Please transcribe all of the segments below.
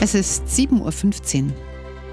Es ist 7:15 Uhr.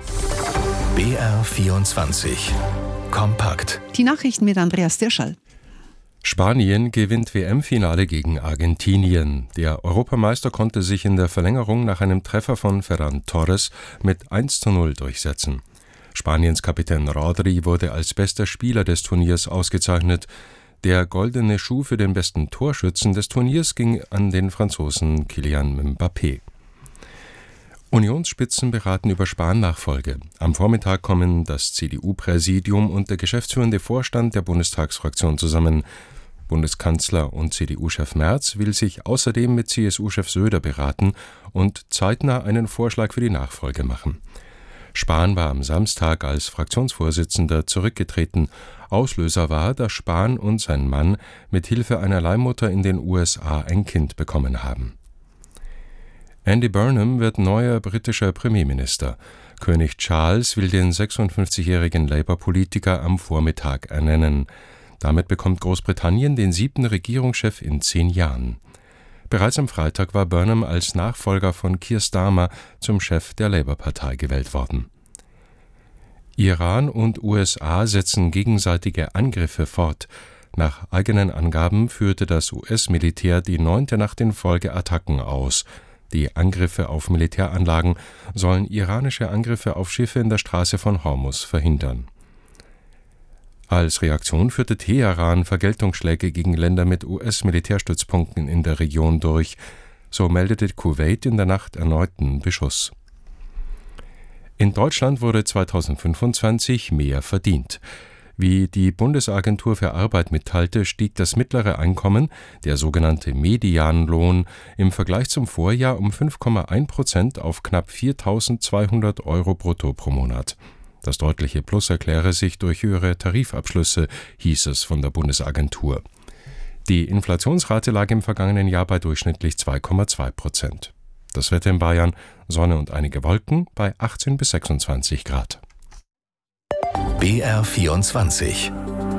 BR24 Kompakt. Die Nachrichten mit Andreas Dirschall. Spanien gewinnt WM-Finale gegen Argentinien. Der Europameister konnte sich in der Verlängerung nach einem Treffer von Ferran Torres mit 1:0 durchsetzen. Spaniens Kapitän Rodri wurde als bester Spieler des Turniers ausgezeichnet. Der goldene Schuh für den besten Torschützen des Turniers ging an den Franzosen Kylian Mbappé. Unionsspitzen beraten über Spahn-Nachfolge. Am Vormittag kommen das CDU-Präsidium und der geschäftsführende Vorstand der Bundestagsfraktion zusammen. Bundeskanzler und CDU-Chef Merz will sich außerdem mit CSU-Chef Söder beraten und zeitnah einen Vorschlag für die Nachfolge machen. Spahn war am Samstag als Fraktionsvorsitzender zurückgetreten. Auslöser war, dass Spahn und sein Mann mit Hilfe einer Leihmutter in den USA ein Kind bekommen haben. Andy Burnham wird neuer britischer Premierminister. König Charles will den 56-jährigen Labour-Politiker am Vormittag ernennen. Damit bekommt Großbritannien den 7. Regierungschef in 10 Jahren. Bereits am Freitag war Burnham als Nachfolger von Keir Starmer zum Chef der Labour-Partei gewählt worden. Iran und USA setzen gegenseitige Angriffe fort. Nach eigenen Angaben führte das US-Militär die 9. Nacht in Folge Attacken aus. Die Angriffe auf Militäranlagen sollen iranische Angriffe auf Schiffe in der Straße von Hormuz verhindern. Als Reaktion führte Teheran Vergeltungsschläge gegen Länder mit US-Militärstützpunkten in der Region durch. So meldete Kuwait in der Nacht erneuten Beschuss. In Deutschland wurde 2025 mehr verdient. Wie die Bundesagentur für Arbeit mitteilte, stieg das mittlere Einkommen, der sogenannte Medianlohn, im Vergleich zum Vorjahr um 5,1% auf knapp 4.200 Euro brutto pro Monat. Das deutliche Plus erkläre sich durch höhere Tarifabschlüsse, hieß es von der Bundesagentur. Die Inflationsrate lag im vergangenen Jahr bei durchschnittlich 2,2%. Das Wetter in Bayern: Sonne und einige Wolken bei 18 bis 26 Grad. BR24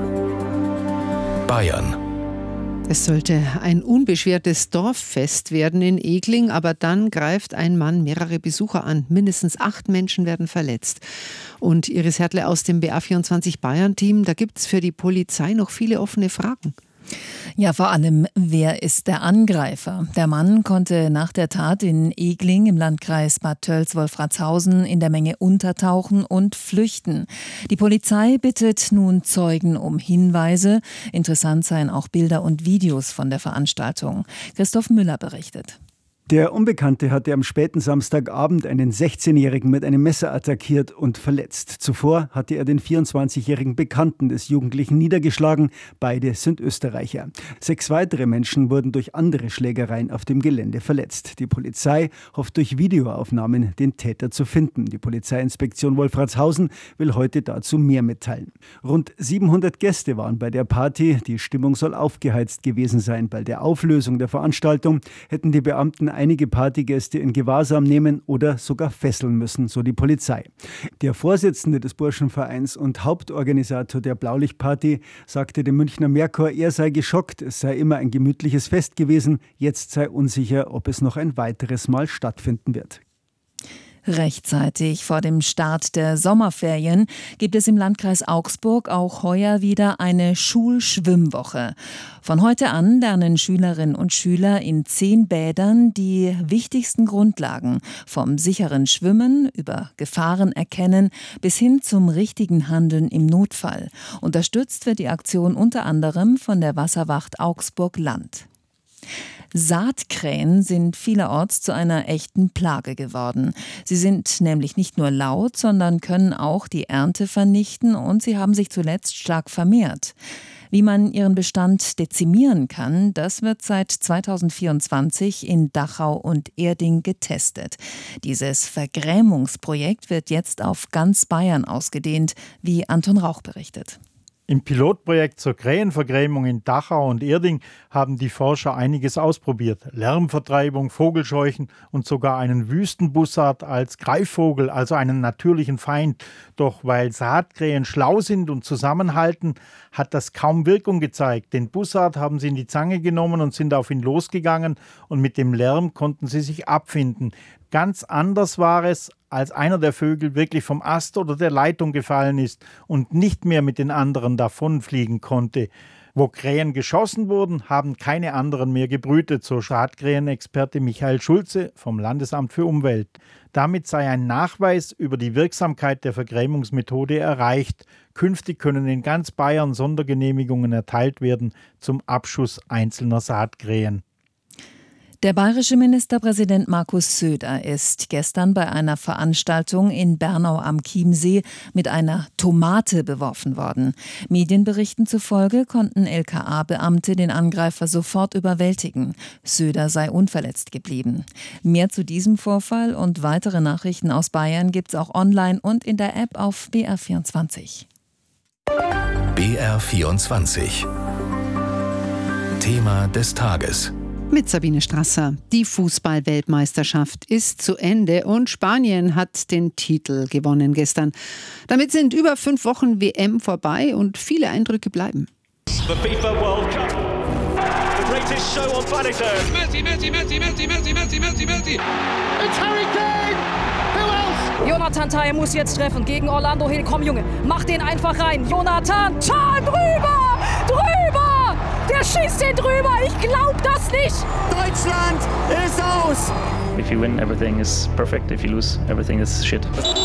Bayern. Es sollte ein unbeschwertes Dorffest werden in Egling, aber dann greift ein Mann mehrere Besucher an. Mindestens 8 Menschen werden verletzt. Und Iris Hertle aus dem BR24 Bayern-Team, da gibt es für die Polizei noch viele offene Fragen. Ja, vor allem, wer ist der Angreifer? Der Mann konnte nach der Tat in Egling im Landkreis Bad Tölz-Wolfratshausen in der Menge untertauchen und flüchten. Die Polizei bittet nun Zeugen um Hinweise. Interessant seien auch Bilder und Videos von der Veranstaltung. Christoph Müller berichtet. Der Unbekannte hatte am späten Samstagabend einen 16-Jährigen mit einem Messer attackiert und verletzt. Zuvor hatte er den 24-jährigen Bekannten des Jugendlichen niedergeschlagen. Beide sind Österreicher. 6 weitere Menschen wurden durch andere Schlägereien auf dem Gelände verletzt. Die Polizei hofft durch Videoaufnahmen den Täter zu finden. Die Polizeiinspektion Wolfratshausen will heute dazu mehr mitteilen. Rund 700 Gäste waren bei der Party. Die Stimmung soll aufgeheizt gewesen sein. Bei der Auflösung der Veranstaltung hätten die Beamten einige Partygäste in Gewahrsam nehmen oder sogar fesseln müssen, so die Polizei. Der Vorsitzende des Burschenvereins und Hauptorganisator der Blaulichtparty sagte dem Münchner Merkur, er sei geschockt, es sei immer ein gemütliches Fest gewesen, jetzt sei unsicher, ob es noch ein weiteres Mal stattfinden wird. Rechtzeitig vor dem Start der Sommerferien gibt es im Landkreis Augsburg auch heuer wieder eine Schulschwimmwoche. Von heute an lernen Schülerinnen und Schüler in 10 Bädern die wichtigsten Grundlagen, vom sicheren Schwimmen über Gefahren erkennen bis hin zum richtigen Handeln im Notfall. Unterstützt wird die Aktion unter anderem von der Wasserwacht Augsburg-Land. Saatkrähen sind vielerorts zu einer echten Plage geworden. Sie sind nämlich nicht nur laut, sondern können auch die Ernte vernichten und sie haben sich zuletzt stark vermehrt. Wie man ihren Bestand dezimieren kann, das wird seit 2024 in Dachau und Erding getestet. Dieses Vergrämungsprojekt wird jetzt auf ganz Bayern ausgedehnt, wie Anton Rauch berichtet. Im Pilotprojekt zur Krähenvergrämung in Dachau und Erding haben die Forscher einiges ausprobiert. Lärmvertreibung, Vogelscheuchen und sogar einen Wüstenbussard als Greifvogel, also einen natürlichen Feind. Doch weil Saatkrähen schlau sind und zusammenhalten, hat das kaum Wirkung gezeigt. Den Bussard haben sie in die Zange genommen und sind auf ihn losgegangen und mit dem Lärm konnten sie sich abfinden. Ganz anders war es, als einer der Vögel wirklich vom Ast oder der Leitung gefallen ist und nicht mehr mit den anderen davonfliegen konnte. Wo Krähen geschossen wurden, haben keine anderen mehr gebrütet, so Schadkrähenexperte Michael Schulze vom Landesamt für Umwelt. Damit sei ein Nachweis über die Wirksamkeit der Vergrämungsmethode erreicht. Künftig können in ganz Bayern Sondergenehmigungen erteilt werden zum Abschuss einzelner Saatkrähen. Der bayerische Ministerpräsident Markus Söder ist gestern bei einer Veranstaltung in Bernau am Chiemsee mit einer Tomate beworfen worden. Medienberichten zufolge konnten LKA-Beamte den Angreifer sofort überwältigen. Söder sei unverletzt geblieben. Mehr zu diesem Vorfall und weitere Nachrichten aus Bayern gibt's auch online und in der App auf BR24. BR24 Thema des Tages. Mit Sabine Strasser. Die Fußball-Weltmeisterschaft ist zu Ende und Spanien hat den Titel gewonnen gestern. Damit sind über 5 Wochen WM vorbei und viele Eindrücke bleiben. The FIFA World Cup. The greatest show on planet Earth. Messi. It's Harry Kane. Who else? Jonathan Tah muss jetzt treffen gegen Orlando Hill. Komm Junge, mach den einfach rein. Jonathan Tah drüber! Der schießt den drüber, ich glaub das nicht! Deutschland ist aus! If you win, everything is perfect. If you lose, everything is shit.